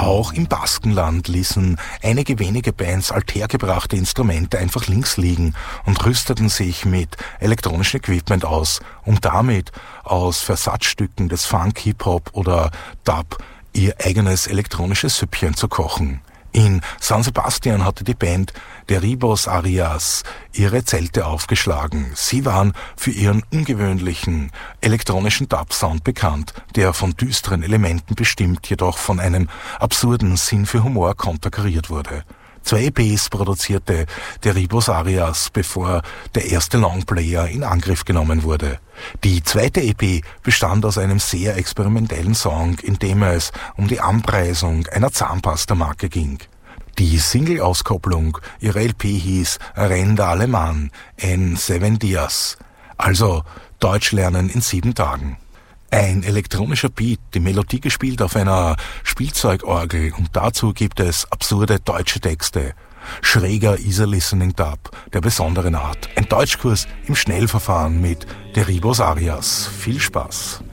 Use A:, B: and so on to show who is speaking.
A: Auch im Baskenland ließen einige wenige Bands althergebrachte Instrumente einfach links liegen und rüsteten sich mit elektronischem Equipment aus, um damit aus Versatzstücken des Funk, Hip-Hop oder Dub ihr eigenes elektronisches Süppchen zu kochen. In San Sebastian hatte die Band Derribos Arias ihre Zelte aufgeschlagen. Sie waren für ihren ungewöhnlichen elektronischen Dub-Sound bekannt, der von düsteren Elementen bestimmt, jedoch von einem absurden Sinn für Humor konterkariert wurde. 2 EPs produzierte Derribos Arias, bevor der erste Longplayer in Angriff genommen wurde. Die zweite EP bestand aus einem sehr experimentellen Song, in dem es um die Anpreisung einer Zahnpastamarke ging. Die Single-Auskopplung ihrer LP hieß Renda Alemán en 7 Días, also Deutsch lernen in 7 Tagen. Ein elektronischer Beat, die Melodie gespielt auf einer Spielzeugorgel und dazu gibt es absurde deutsche Texte. Schräger Easy-Listening-Dub der besonderen Art. Ein Deutschkurs im Schnellverfahren mit Derribos Arias. Viel Spaß!